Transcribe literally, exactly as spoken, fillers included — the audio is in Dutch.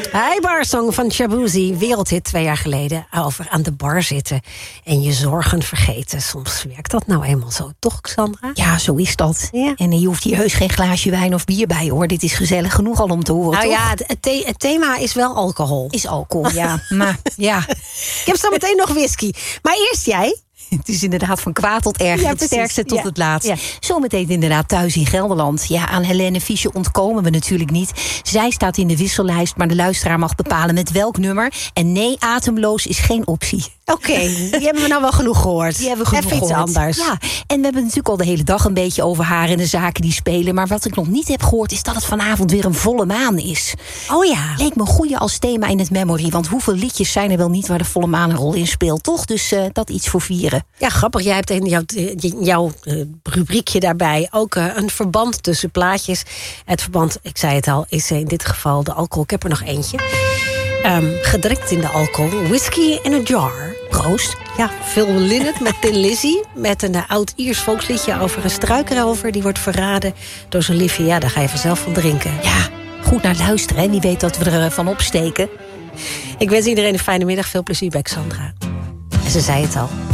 Hi, Barsong van Shaboozey. Wereldhit twee jaar geleden. Over aan de bar zitten en je zorgen vergeten. Soms werkt dat nou eenmaal zo, toch, Xandra? Ja, zo is dat. Ja. En je hoeft hier heus geen glaasje wijn of bier bij, hoor. Dit is gezellig genoeg al om te horen, Nou toch? ja, het, the- het thema is wel alcohol. Is alcohol, ja. Maar ja, Ik heb zo meteen nog whisky. Maar eerst jij. het is inderdaad van kwaad tot erg. Ja, het precies. sterkste tot Ja. het laatst. Ja. Zometeen inderdaad thuis in Gelderland. Ja, aan Helene Fischer ontkomen we natuurlijk niet. Zij staat in de wissellijst, maar de luisteraar mag bepalen met welk nummer. En nee, ademloos is geen optie. Oké, die hebben we nou wel genoeg gehoord. Die hebben we genoeg Even iets gehoord. anders. Ja, en we hebben het natuurlijk al de hele dag een beetje over haar en de zaken die spelen. Maar wat ik nog niet heb gehoord is dat het vanavond weer een volle maan is. Oh ja. Leek me een goeie als thema in het memory. Want hoeveel liedjes zijn er wel niet waar de volle maan een rol in speelt, toch? Dus uh, dat iets voor vieren. Ja, grappig. Jij hebt in jouw, jouw uh, rubriekje daarbij ook uh, een verband tussen plaatjes. Het verband, ik zei het al, is in dit geval de alcohol. Ik heb er nog eentje. Um, gedrinkt in de alcohol. Whisky in a jar. Proost. Ja, Phil Lynott met Tin Lizzy. Met een uh, oud-Iers volksliedje over een struikrover. Die wordt verraden door zijn liefje. Ja, daar ga je vanzelf van drinken. Ja, goed naar luisteren. Hè? Wie weet dat we er van opsteken. Ik wens iedereen een fijne middag. Veel plezier bij Xandra. En ze zei het al.